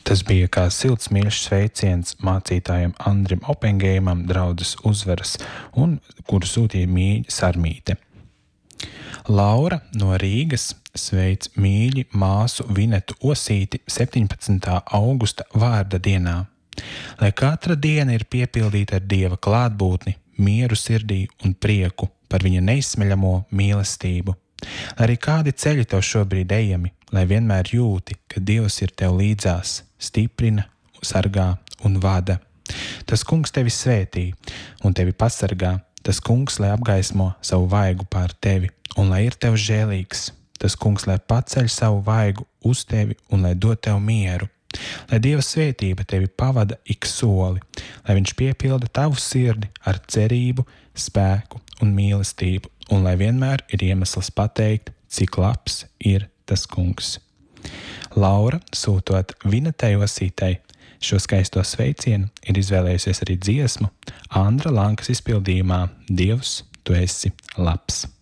Tas bija kā silts mīļš sveiciens mācītājam Andrim Opengējumam draudzes uzvaras, un kuru sūtīja Mīļa Sarmīte. Laura no Rīgas sveic mīļi māsu Vinetu Osīti 17. augusta vārda dienā. Lai katra diena ir piepildīta ar Dieva klātbūtni, mieru sirdī un prieku par viņa neizsmeļamo mīlestību. Lai arī kādi ceļi tev šobrīd ejami, lai vienmēr jūti, ka Dievs ir tev līdzās, stiprina, sargā un vada. Tas kungs tevi svētī un tevi pasargā. Tas kungs, lai apgaismo savu vaigu pār tevi un lai ir tev žēlīgs. Tas kungs, lai paceļ savu vaigu uz tevi un lai dod tev mieru. Lai Dieva svētība tevi pavada ik soli, lai viņš piepilda tavu sirdi ar cerību, spēku un mīlestību, un lai vienmēr ir iemesls pateikt, cik labs ir tas kungs. Laura, sūtot Vinetei Osītei šo skaisto sveicienu, ir izvēlējusies arī dziesmu Andra Lankas izpildījumā Dievs, tu esi labs.